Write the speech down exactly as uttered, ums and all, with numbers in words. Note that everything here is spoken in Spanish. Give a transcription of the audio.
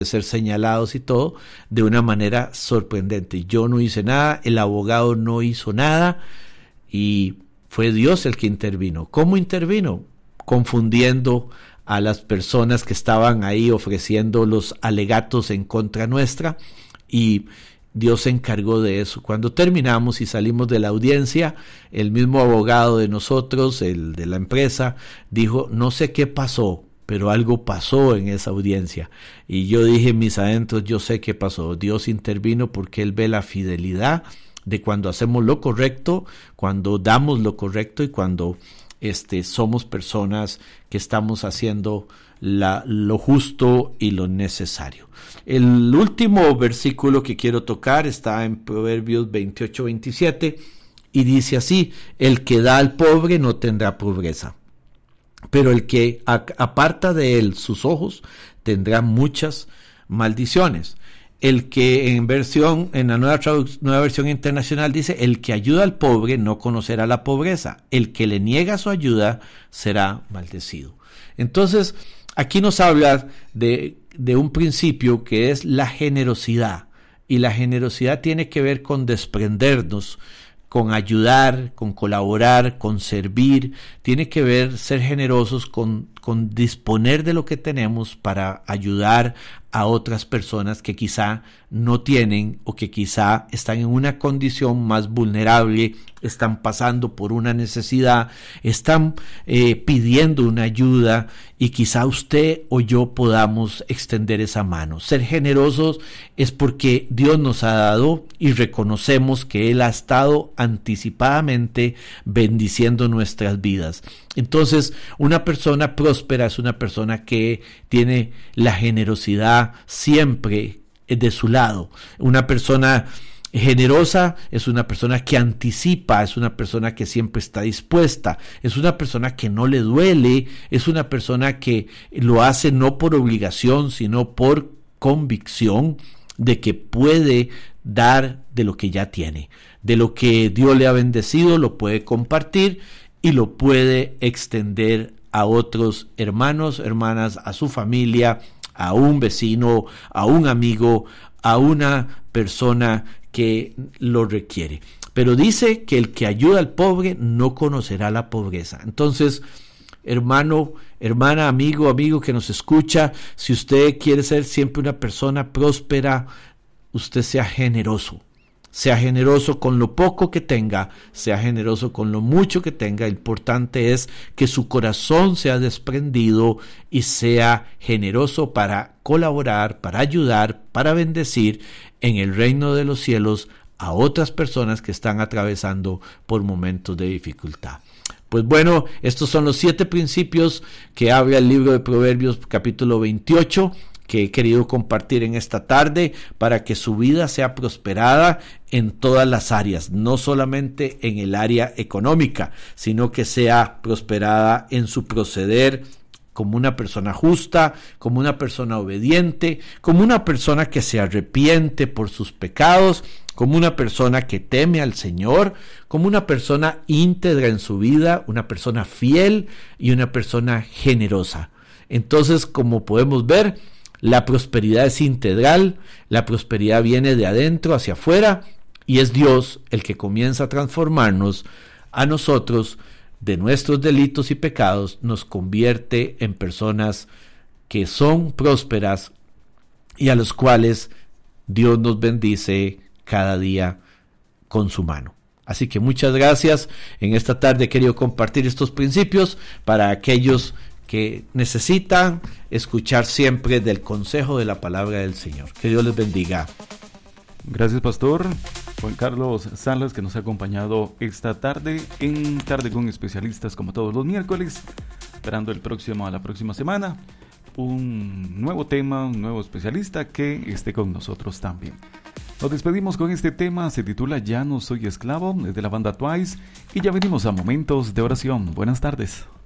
ser señalados y todo, de una manera sorprendente. Yo no hice nada, el abogado no hizo nada y fue Dios el que intervino. ¿Cómo intervino? Confundiendo a las personas que estaban ahí ofreciendo los alegatos en contra nuestra, y Dios se encargó de eso. Cuando terminamos y salimos de la audiencia, el mismo abogado de nosotros, el de la empresa, dijo, no sé qué pasó, pero algo pasó en esa audiencia. Y yo dije en mis adentros, yo sé qué pasó. Dios intervino porque Él ve la fidelidad de cuando hacemos lo correcto, cuando damos lo correcto y cuando este, somos personas que estamos haciendo la, lo justo y lo necesario. El último versículo que quiero tocar está en Proverbios veintiocho veintisiete y dice así: el que da al pobre no tendrá pobreza, pero el que aparta de él sus ojos tendrá muchas maldiciones. El que en versión, en la nueva, nueva versión internacional dice, el que ayuda al pobre no conocerá la pobreza, el que le niega su ayuda será maldecido. Entonces, aquí nos habla de, de un principio que es la generosidad, y la generosidad tiene que ver con desprendernos, con ayudar, con colaborar, con servir. Tiene que ver ser generosos con, con disponer de lo que tenemos para ayudar a otras personas que quizá no tienen o que quizá están en una condición más vulnerable, están pasando por una necesidad, están eh, pidiendo una ayuda, y quizá usted o yo podamos extender esa mano. Ser generosos es porque Dios nos ha dado y reconocemos que Él ha estado anticipadamente bendiciendo nuestras vidas. Entonces, una persona próspera es una persona que tiene la generosidad siempre de su lado. Una persona generosa es una persona que anticipa, es una persona que siempre está dispuesta, es una persona que no le duele, es una persona que lo hace no por obligación, sino por convicción de que puede dar de lo que ya tiene, de lo que Dios le ha bendecido, lo puede compartir y lo puede extender a otros hermanos, hermanas, a su familia, a un vecino, a un amigo, a una persona que lo requiere. Pero dice que el que ayuda al pobre no conocerá la pobreza. Entonces, hermano, hermana, amigo, amigo que nos escucha, si usted quiere ser siempre una persona próspera, usted sea generoso. Sea generoso con lo poco que tenga, sea generoso con lo mucho que tenga. Lo importante es que su corazón sea desprendido y sea generoso para colaborar, para ayudar, para bendecir en el reino de los cielos a otras personas que están atravesando por momentos de dificultad. Pues bueno, estos son los siete principios que habla el libro de Proverbios capítulo veintiocho, que he querido compartir en esta tarde para que su vida sea prosperada en todas las áreas, no solamente en el área económica, sino que sea prosperada en su proceder como una persona justa, como una persona obediente, como una persona que se arrepiente por sus pecados, como una persona que teme al Señor, como una persona íntegra en su vida, una persona fiel y una persona generosa. Entonces, como podemos ver, la prosperidad es integral, la prosperidad viene de adentro hacia afuera, y es Dios el que comienza a transformarnos a nosotros de nuestros delitos y pecados, nos convierte en personas que son prósperas y a los cuales Dios nos bendice cada día con su mano. Así que muchas gracias. En esta tarde he querido compartir estos principios para aquellos que necesitan escuchar siempre del consejo de la palabra del Señor. Que Dios les bendiga. Gracias, pastor Juan Carlos Salas, que nos ha acompañado esta tarde en Tarde con Especialistas, como todos los miércoles, esperando el próximo a la próxima semana un nuevo tema, un nuevo especialista que esté con nosotros también. Nos despedimos con este tema, se titula Ya no soy esclavo, es de la banda Twice, y ya venimos a Momentos de Oración. Buenas tardes.